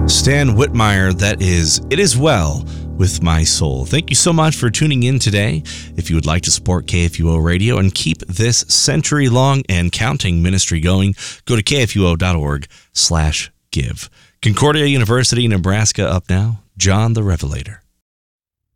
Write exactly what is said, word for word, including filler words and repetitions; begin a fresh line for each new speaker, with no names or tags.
Stan Whitmire, that is It Is Well With My Soul. Thank you so much for tuning in today. If you would like to support K F U O Radio and keep this century-long and counting ministry going, go to kfuo.org slash give. Concordia University, Nebraska up now. John the Revelator.